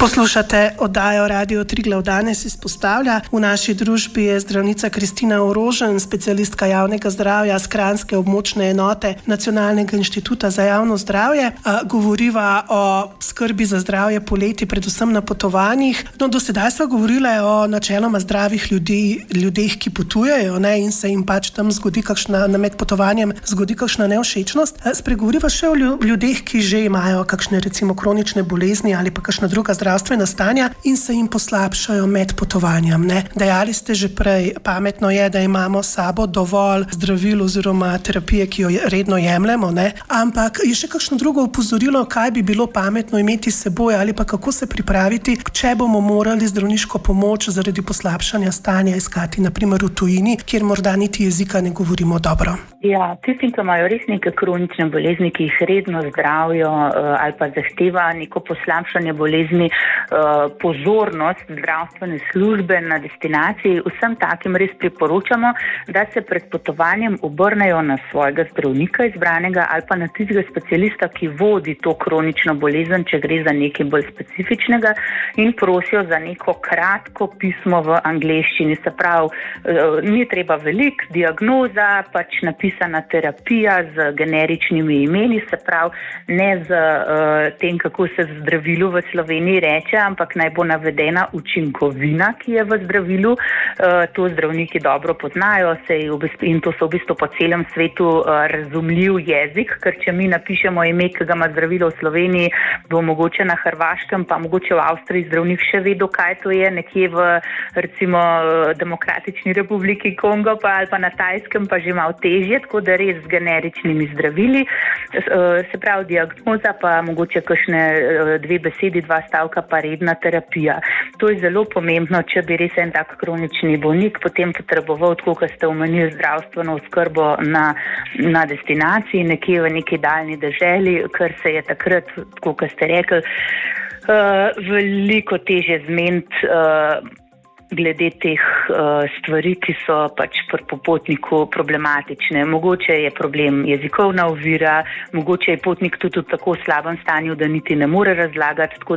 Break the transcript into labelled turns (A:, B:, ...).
A: Poslušate oddajo Radio Triglav. Danes izpostavlja. V naši družbi je zdravnica Kristina Orožen, specialistka javnega zdravja s kranjske območne enote Nacionalnega inštituta za javno zdravje. Govoriva o skrbi za zdravje poleti, predvsem na potovanjih. Do sedaj sva govorila o načeloma zdravih ljudeh, ki potujejo, ne, in se jim pač tam zgodi med potovanjem zgodi kakšna nevšečnost. Spregovoriva še o ljudeh, ki že imajo kakšne recimo kronične bolezni ali pa kakšna druga zdravstvena stanja in se jim poslabšajo med potovanjem. Ne. Dejali ste že prej, pametno je, da imamo s sabo dovolj zdravil oziroma terapije, ki jo redno jemljemo, ne. Ampak je še kakšno drugo opozorilo, kaj bi bilo pametno imeti s seboj ali pa kako se pripraviti, če bomo morali zdravniško pomoč zaradi poslabšanja stanja iskati, naprimer v tujini, kjer morda niti jezika ne govorimo dobro.
B: Ja, tistim, ki imajo res neke kronične bolezni, ki jih redno zdravijo ali pa zahteva neko poslabšanje bolezni, pozornost zdravstvene službe na destinaciji, vsem takim res priporočamo, da se pred potovanjem obrnejo na svojega zdravnika izbranega ali pa na tistega specialista, ki vodi to kronično bolezen, če gre za nekaj bolj specifičnega, in prosijo za neko kratko pismo v angleščini. Se pravi, ni treba veliko, diagnoza, pač napisana terapija z generičnimi imeni, se pravi, ne z tem, kako se zdravilu v Sloveniji reče, ampak naj bo navedena učinkovina, ki je v zdravilu. To zdravniki dobro poznajo in to so v bistvu po celem svetu razumljiv jezik, ker če mi napišemo ime, ki ga ima zdravilo v Sloveniji, bo mogoče na Hrvaškem, pa mogoče v Avstriji zdravnik še vedo, kaj to je, nekje v recimo Demokratični republiki Kongo ali pa na Tajskem pa že malo težje, tako da res z generičnimi zdravili. Se pravi, diagnoza pa mogoče kakšne 2 besedi, 2 stavka pa redna terapija. To je zelo pomembno, če bi res en tak kronični bolnik potem potreboval, tako kot ste omenili, zdravstveno oskrbo na destinaciji, nekje v neki daljni deželi, ker se je takrat, tako kot ste rekli, veliko težje zmeniti glede teh stvari, ki so pač pri popotniku problematične. Mogoče je problem jezikovna ovira, mogoče je potnik tudi v tako slabem stanju, da niti ne more razlagati, tako